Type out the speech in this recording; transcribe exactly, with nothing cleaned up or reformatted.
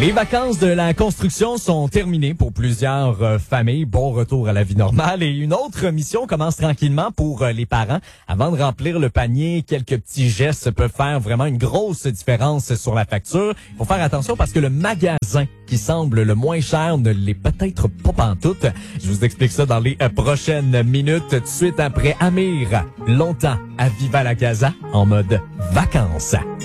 Les vacances de la construction sont terminées pour plusieurs euh, familles. Bon retour à la vie normale. Et une autre mission commence tranquillement pour euh, les parents. Avant de remplir le panier, quelques petits gestes peuvent faire vraiment une grosse différence sur la facture. Il faut faire attention parce que le magasin qui semble le moins cher ne l'est peut-être pas pantoute. Je vous explique ça dans les euh, prochaines minutes. Tout de suite après Amir, longtemps à Viva la Casa en mode vacances.